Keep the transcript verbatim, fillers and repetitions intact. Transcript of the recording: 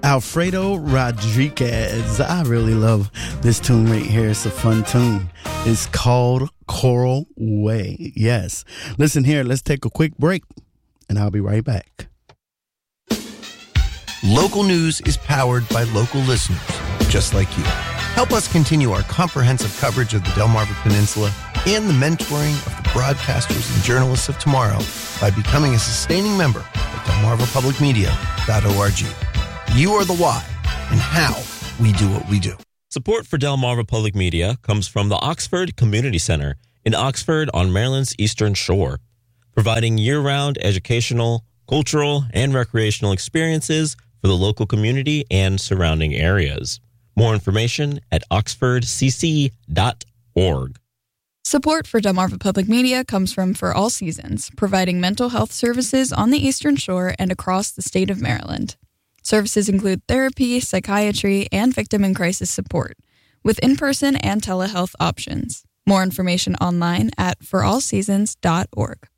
Alfredo Rodriguez. I really love this tune right here. It's a fun tune. It's called Coral Way. Yes. Listen here. Let's take a quick break, and I'll be right back. Local news is powered by local listeners, just like you. Help us continue our comprehensive coverage of the Delmarva Peninsula and the mentoring of the broadcasters and journalists of tomorrow by becoming a sustaining member at delmarva public media dot org. You are the why and how we do what we do. Support for Delmarva Public Media comes from the Oxford Community Center in Oxford on Maryland's Eastern Shore, providing year-round educational, cultural, and recreational experiences for the local community and surrounding areas. More information at oxford c c dot org. Support for Delmarva Public Media comes from For All Seasons, providing mental health services on the Eastern Shore and across the state of Maryland. Services include therapy, psychiatry, and victim and crisis support, with in-person and telehealth options. More information online at for all seasons dot org.